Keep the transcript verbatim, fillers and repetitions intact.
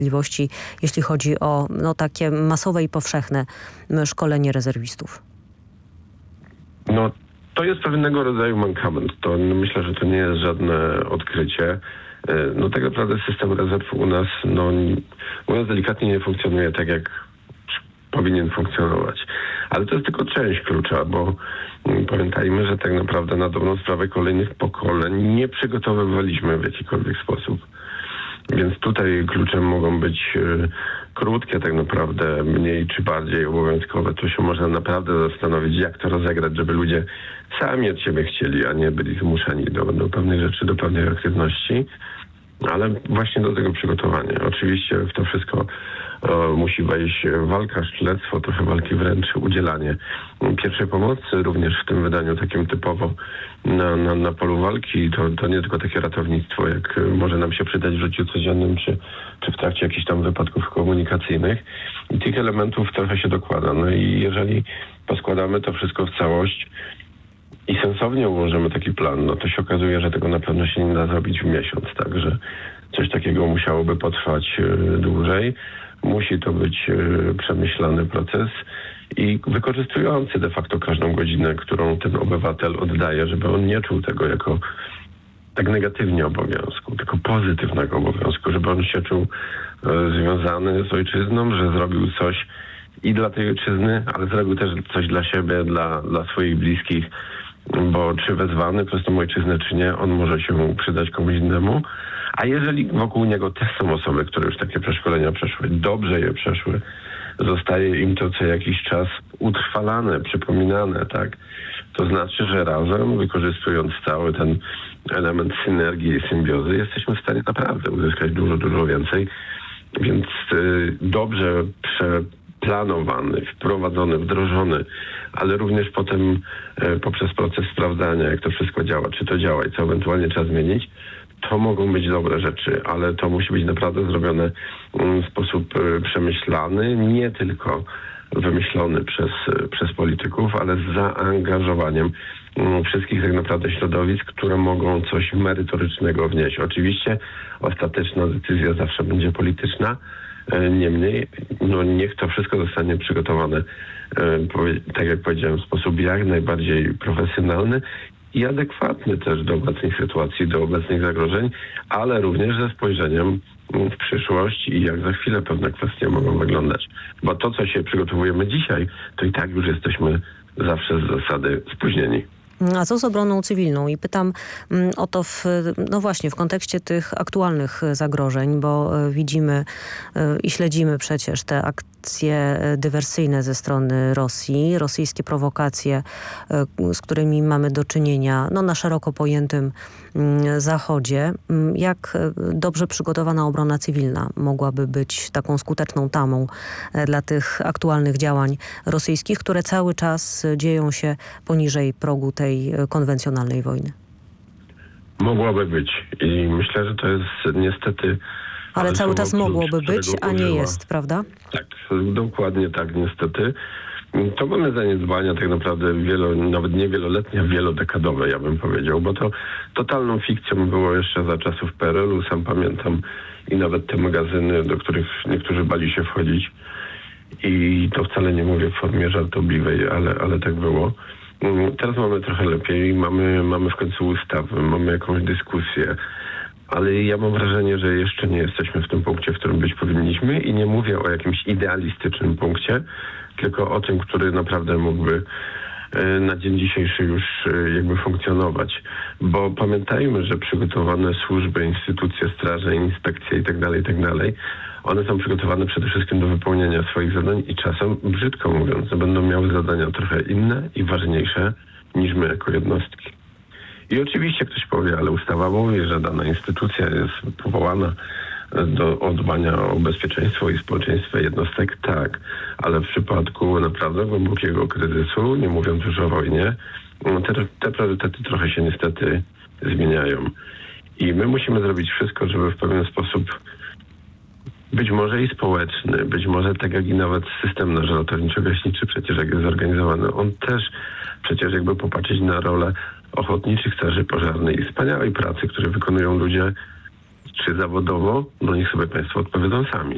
Sprawiedliwości, jeśli chodzi o no, takie masowe i powszechne szkolenie rezerwistów? No, to jest pewnego rodzaju mankament. To myślę, że to nie jest żadne odkrycie. No tak naprawdę system rezerw u nas, no mówiąc delikatnie, nie funkcjonuje tak, jak powinien funkcjonować. Ale to jest tylko część klucza, bo pamiętajmy, że tak naprawdę na dobrą sprawę kolejnych pokoleń nie przygotowywaliśmy w jakikolwiek sposób. Więc tutaj kluczem mogą być krótkie tak naprawdę, mniej czy bardziej obowiązkowe. Tu się można naprawdę zastanowić, jak to rozegrać, żeby ludzie sami od siebie chcieli, a nie byli zmuszeni do, do pewnych rzeczy, do pewnej aktywności. Ale właśnie do tego przygotowania. Oczywiście w to wszystko o, musi wejść walka, śledztwo, trochę walki wręcz, udzielanie pierwszej pomocy, również w tym wydaniu takim typowo na, na, na polu walki. To, to nie tylko takie ratownictwo, jak może nam się przydać w życiu codziennym, czy, czy w trakcie jakichś tam wypadków komunikacyjnych. I tych elementów trochę się dokłada. No i jeżeli poskładamy to wszystko w całość i sensownie ułożymy taki plan, no to się okazuje, że tego na pewno się nie da zrobić w miesiąc. Także coś takiego musiałoby potrwać y, dłużej. Musi to być y, przemyślany proces i wykorzystujący de facto każdą godzinę, którą ten obywatel oddaje, żeby on nie czuł tego jako tak negatywnie obowiązku, tylko pozytywnego obowiązku, żeby on się czuł y, związany z ojczyzną, że zrobił coś i dla tej ojczyzny, ale zrobił też coś dla siebie, dla, dla swoich bliskich, bo czy wezwany przez tą ojczyznę, czy nie, on może się przydać komuś innemu. A jeżeli wokół niego też są osoby, które już takie przeszkolenia przeszły, dobrze je przeszły, zostaje im to co jakiś czas utrwalane, przypominane, tak? To znaczy, że razem, wykorzystując cały ten element synergii i symbiozy, jesteśmy w stanie naprawdę uzyskać dużo, dużo więcej. Więc y, dobrze przeplanowany, wprowadzony, wdrożony, ale również potem y, poprzez proces sprawdzania, jak to wszystko działa, czy to działa i co ewentualnie trzeba zmienić, to mogą być dobre rzeczy, ale to musi być naprawdę zrobione w sposób y, przemyślany, nie tylko wymyślony przez, przez polityków, ale z zaangażowaniem wszystkich tak naprawdę środowisk, które mogą coś merytorycznego wnieść. Oczywiście ostateczna decyzja zawsze będzie polityczna, niemniej no niech to wszystko zostanie przygotowane, tak jak powiedziałem, w sposób jak najbardziej profesjonalny i adekwatny też do obecnej sytuacji, do obecnych zagrożeń, ale również ze spojrzeniem w przyszłość i jak za chwilę pewne kwestie mogą wyglądać. Bo to, co się przygotowujemy dzisiaj, to i tak już jesteśmy zawsze z zasady spóźnieni. A co z obroną cywilną? I pytam o to w, no właśnie w kontekście tych aktualnych zagrożeń, bo widzimy i śledzimy przecież te akcje dywersyjne ze strony Rosji, rosyjskie prowokacje, z którymi mamy do czynienia no, na szeroko pojętym Zachodzie. Jak dobrze przygotowana obrona cywilna mogłaby być taką skuteczną tamą dla tych aktualnych działań rosyjskich, które cały czas dzieją się poniżej progu tej konwencjonalnej wojny? Mogłaby być i myślę, że to jest niestety... Ale cały czas mogłoby być, a nie jest, prawda? Tak, dokładnie tak niestety. To mamy zaniedbania tak naprawdę wielo, nawet nie wieloletnie, a wielodekadowe, ja bym powiedział, bo to totalną fikcją było jeszcze za czasów P R L u, sam pamiętam, i nawet te magazyny, do których niektórzy bali się wchodzić. I to wcale nie mówię w formie żartobliwej, ale, ale tak było. Teraz mamy trochę lepiej, mamy, mamy w końcu ustawy, mamy jakąś dyskusję, ale ja mam wrażenie, że jeszcze nie jesteśmy w tym punkcie, w którym być powinniśmy i nie mówię o jakimś idealistycznym punkcie, tylko o tym, który naprawdę mógłby na dzień dzisiejszy już jakby funkcjonować. Bo pamiętajmy, że przygotowane służby, instytucje, straże, inspekcje itd., itd., one są przygotowane przede wszystkim do wypełniania swoich zadań i czasem, brzydko mówiąc, będą miały zadania trochę inne i ważniejsze niż my jako jednostki. I oczywiście ktoś powie, ale ustawa mówi, że dana instytucja jest powołana do dbania o bezpieczeństwo i społeczeństwo jednostek, tak, ale w przypadku naprawdę głębokiego kryzysu, nie mówiąc już o wojnie, te, te priorytety trochę się niestety zmieniają. I my musimy zrobić wszystko, żeby w pewien sposób być może i społeczny, być może tak jak i nawet system nasz ratowniczo-gaśniczy przecież jak jest zorganizowany, on też przecież jakby popatrzeć na rolę ochotniczych straży pożarnej i wspaniałej pracy, które wykonują ludzie czy zawodowo, no niech sobie państwo odpowiedzą sami.